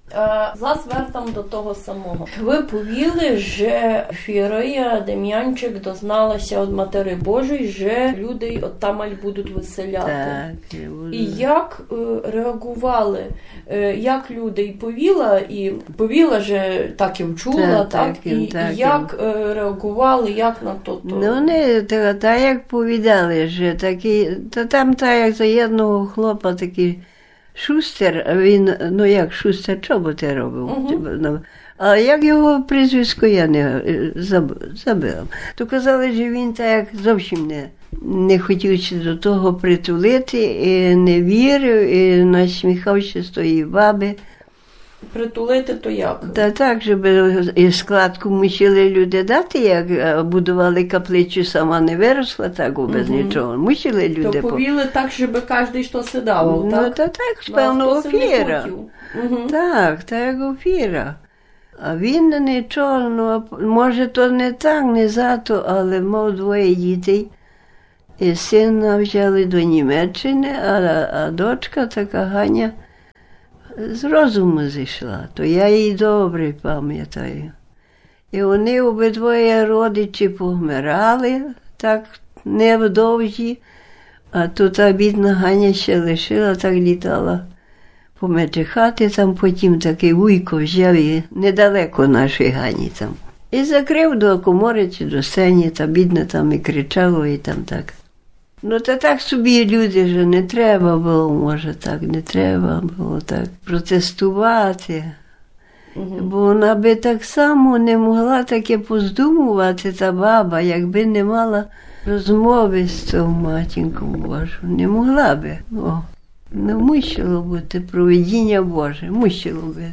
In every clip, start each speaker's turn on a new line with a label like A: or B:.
A: Зараз вертам до того самого. Ви повіли, що Фірия, Дем'янчик дозналася від Матері Божої, що люди оттамаль будуть виселяти.
B: Так,
A: і як реагували? Як люди і повіла, що так і вчула, так? І як реагували, як на то?
B: Ну, вони так як повідали, що такі, то там так як за одного хлопа такий Шустер, а він, ну як Шустер, чоботи робив. А як його прізвисько я не забила. То казали, що він так як зовсім не хотів до того притулити, і не вірив, і насміхався з тої баби.
A: Притулити то як?
B: Та так, щоб і складку мусили люди дати, як будували каплицю, сама не виросла, так без нічого. Мусили люди.
A: То повіли так, щоб кожен що сидав, так?
B: Ну, та так, певно, офіра. Так, як офіра. А він нічого, ну, може, то не так, не зато, але мав двоє дітей. І сина взяли до Німеччини, а дочка така Ганя з розуму зійшла, то я її добре пам'ятаю. І вони обидвоє родичі помирали, так невдовзі, а тут та бідна Ганя ще лишила, так літала по межі хати, там потім такий вуйко взяв і недалеко нашої Гані там. І закрив до комори чи до сцені, та бідна там і кричало, і там так. Ну, та так собі люди, що не треба було, може так, не треба було так протестувати. Бо вона би так само не могла таке поздумувати, та баба, якби не мала розмови з тою матінкою Божою. Не могла би. Не мусило бути провидіння Боже, мусило бути.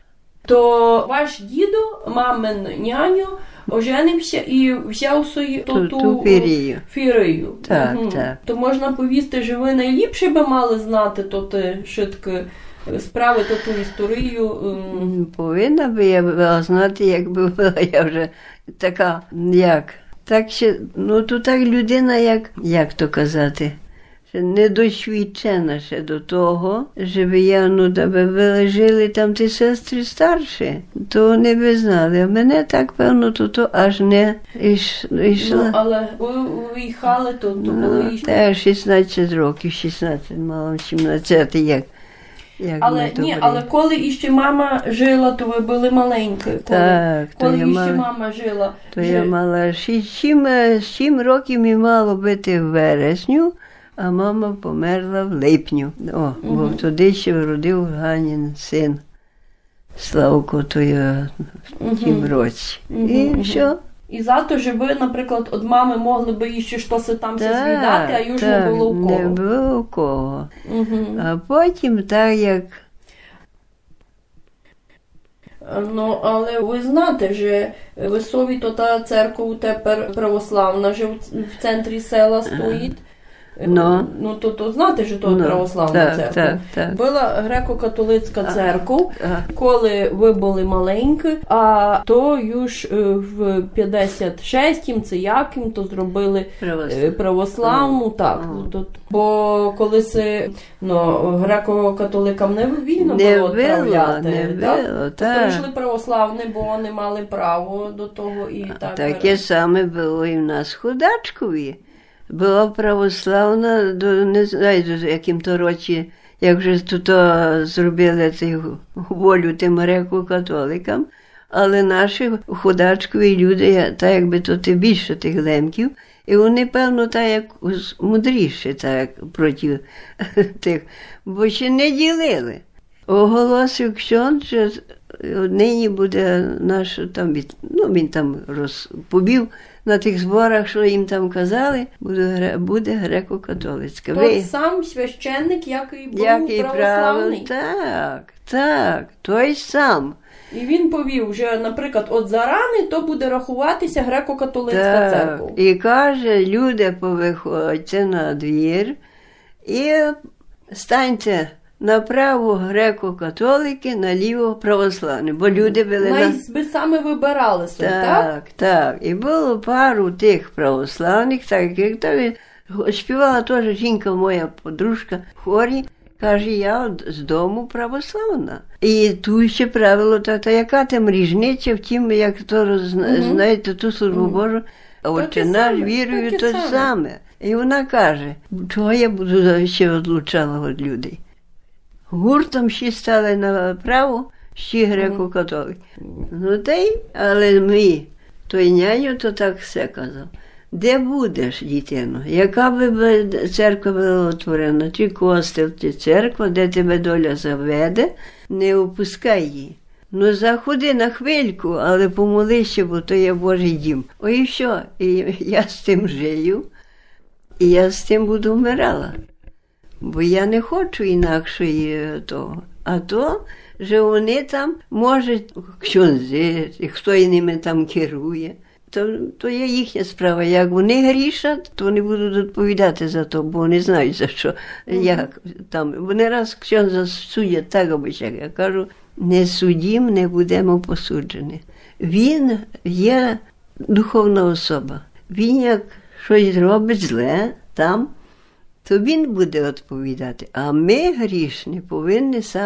A: То ваш дідо, мамин няню, оженився і взяв свою ту Фірию.
B: Так, так.
A: То можна повісти, що ви найліпше би мали знати те шитки, справити ту історію.
B: Повинна би я була знати, якби була я вже така, як. Так ще, ну то так людина, як то казати, недосвідчена ще до того, щоб я, ну, ви жили там ті сестри старші, то вони би знали. А мене так, певно, то аж не йшла.
A: Ну, але ви виїхали, то були...
B: Та 16 років, 16, мало 17, як
A: але коли іще мама жила, то ви були маленькі. Коли іще мама жила.
B: То я мала 7 років і мало бути в вересню, а мама померла в липню. Бо туди ще вродив Ганін син Славко, то я в тім році. І все.
A: І зато, що ви, наприклад, від мами могли би іще щось там звідати, а юж не було у кого.
B: Не було у кого. А потім так як...
A: Ну, але ви знаєте, що в Висові то та церква тепер православна, що в центрі села стоїть. Ну, то знаєте, що то православна церква.
B: Так.
A: Була греко-католицька церква, коли ви були маленькі, а то już в 56-м, це яким, то зробили православну, так. Бо колись, греко-католикам не вільно було відправляти, то прийшли православні, бо вони мали право до того і так.
B: Таке саме було і в нас в Худачкові. Була православна, не знаю, в яким то році, як вже тут зробили волю тим греко-католикам, але наші Худачкові люди, так якби тут більше тих лемків, і вони, певно, так як мудріші, так проти тих, бо ще не ділили. Оголосив ксьонд, що нині буде наш, там, він там розповів на тих зборах, що їм там казали, буде греко-католицька.
A: Тот сам священник, який був православний?
B: Так, той сам.
A: І він повів, що, наприклад, от зарани, то буде рахуватися греко-католицька церква.
B: І каже, люди повиходьте на двір і станьте направо греко-католики, наліво православні, бо люди були...
A: Ви саме вибиралися, так?
B: Так. І було пару тих православних, так як то співала теж жінка, моя подружка в хорі, Каже, я з дому православна. І тут ще правило, та яка там різниця в тім, як то знаєте, ту службу Божу, а отче наш вірую то саме. І вона каже, чого я буду ще відлучала від людей? Гуртом ще стали направо, ще греко-католики. Ну та й, але ми, той няню, то так все казав. Де будеш, дитино? Яка би церква була отворена, чи костел, чи церква, де тебе доля заведе, не опускай її. Ну, заходи на хвильку, але помолися, бо то є Божий дім. О, і що? І я з тим жию, і я з тим буду вмирала. Бо я не хочу інакшої того. А то, що вони там, може, ксьонзи, хто ними там керує, то є їхня справа. Як вони грішать, то вони будуть відповідати за то, бо вони знають за що, як там. Вони раз ксьонза судять так або як. Я кажу, не судім, не будемо посуджені. Він є духовна особа. Він як щось робить зле там, то він буде відповідати. А ми, грішні, повинні саме